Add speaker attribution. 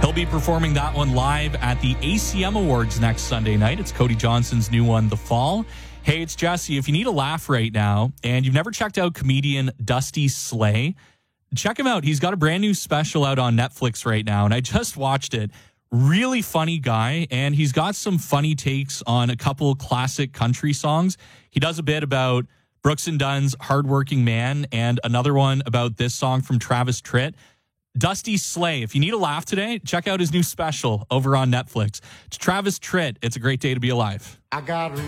Speaker 1: He'll be performing that one live at the ACM Awards next Sunday night. It's Cody Johnson's new one, The Fall. Hey, it's Jesse. If you need a laugh right now and you've never checked out comedian Dusty Slay, check him out. He's got a brand new special out on Netflix right now, and I just watched it. Really funny guy, and he's got some funny takes on a couple classic country songs. He does a bit about Brooks and Dunn's Hardworking Man and another one about this song from Travis Tritt. Dusty Slay. If you need a laugh today, check out his new special over on Netflix. It's Travis Tritt. It's a great day to be alive.
Speaker 2: I got